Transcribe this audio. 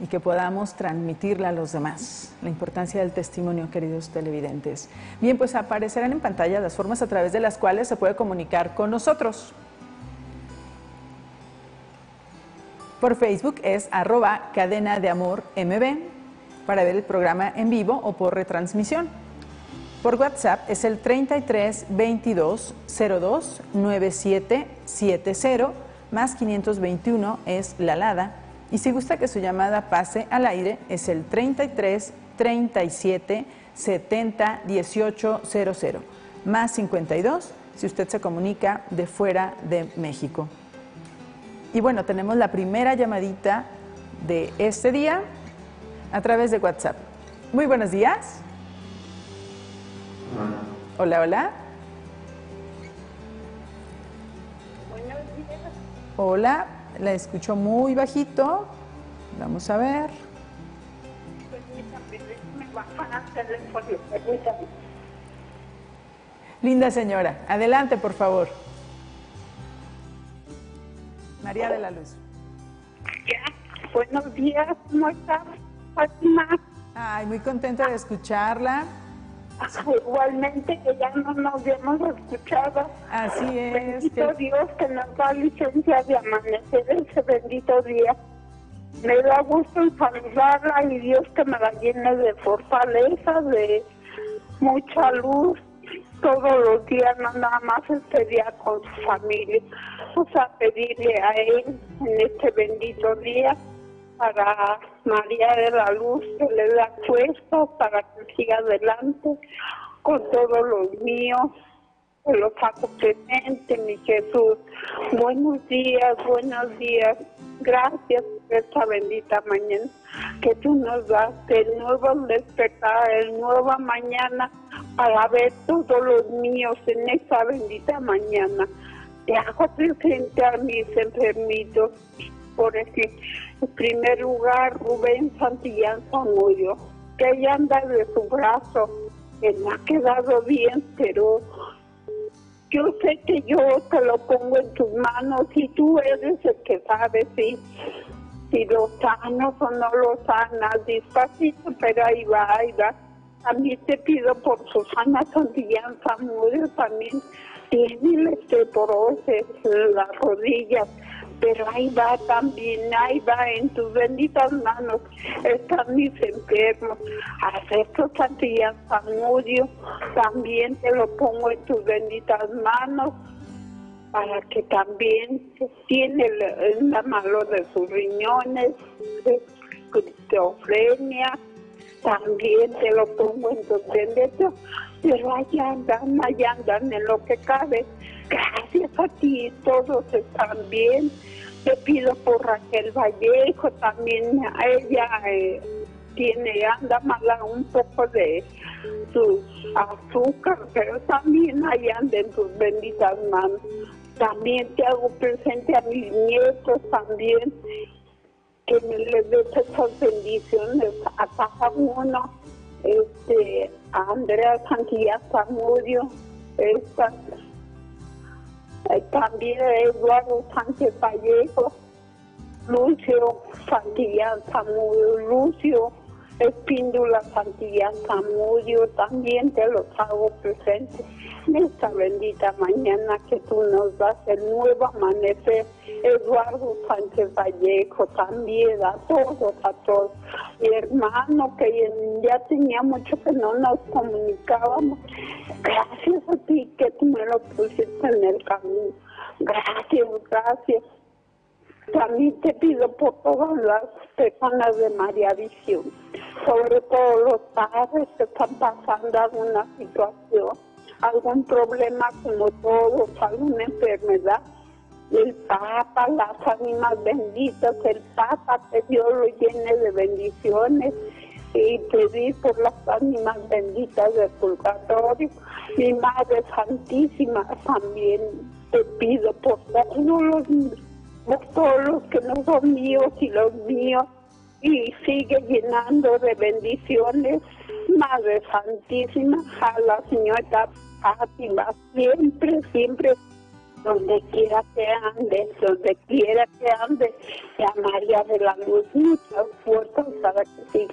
y que podamos transmitirla a los demás. La importancia del testimonio, queridos televidentes. Bien, pues aparecerán en pantalla las formas a través de las cuales se puede comunicar con nosotros. Por Facebook es @cadenadeamormb para ver el programa en vivo o por retransmisión. Por WhatsApp es el 33 22 02 9770 más 521 es la alada. Y si gusta que su llamada pase al aire es el 33 37 70 18 00 más 52 si usted se comunica de fuera de México. Y bueno, tenemos la primera llamadita de este día a través de WhatsApp. Muy buenos días. Hola, hola. Buenos días. Hola, la escucho muy bajito. Vamos a ver. Me bajan al teléfono, permítame. Linda señora, adelante, por favor. María de la Luz. Ya, buenos días, ¿cómo estás, Fátima? Ay, muy contenta de escucharla. Igualmente, que ya no nos habíamos escuchado. Así es. Bendito Dios que nos da licencia de amanecer ese bendito día. Me da gusto en saludarla y Dios que me la llene de fortaleza, de mucha luz todos los días, no nada más este día con su familia. Vamos a pedirle a Él en este bendito día para María de la Luz, que le da fuerza para que siga adelante con todos los míos. Que los hago presente, mi Jesús. Buenos días, buenos días. Gracias por esta bendita mañana que tú nos das, el nuevo despertar, el nueva mañana para ver todos los míos en esta bendita mañana. Te hago presente a mis enfermitos, por ejemplo, en primer lugar Rubén Santillán Zamudio, que ella anda de su brazo, que me ha quedado bien, pero yo sé que yo te lo pongo en tus manos y tú eres el que sabe si lo sanas o no lo sanas, despacito, pero ahí va, ahí va. También te pido por Susana Santillán Zamudio, también tiene osteoporosis en las rodillas, pero ahí va también, ahí va, en tus benditas manos están mis enfermos. Alberto Santillán Zamudio, también te lo pongo en tus benditas manos, para que también tiene la malo de sus riñones, esquizofrenia, también te lo pongo en tus benditas, pero allá andan en lo que cabe. Gracias a ti, todos están bien. Te pido por Raquel Vallejo, también a ella anda mala un poco de su azúcar, pero también ahí anda en tus benditas manos. También te hago presente a mis nietos también, que me les des esas bendiciones a cada uno, a Andrea Santillán Zamudio, también a Eduardo Sánchez Vallejo, Lucio Santillán Zamudio, Lucio Espíndola Santillán Zamudio, también te los hago presentes en esta bendita mañana que tú nos das, el nuevo amanecer. Eduardo Sánchez Vallejo, también a todos, mi hermano que ya tenía mucho que no nos comunicábamos, gracias a ti que tú me lo pusiste en el camino, gracias. También te pido por todas las personas de María Visión, sobre todo los padres que están pasando alguna situación, algún problema como todos, alguna enfermedad. El Papa, las ánimas benditas, el Papa, que Dios lo llene de bendiciones, y pedir por las ánimas benditas del purgatorio. Mi Madre Santísima, también te pido por todos los que no son míos y los míos, y sigue llenando de bendiciones, Madre Santísima, a la señora Fátima, siempre, donde quiera que ande, y a María de la Luz, mucha fuerza para que siga.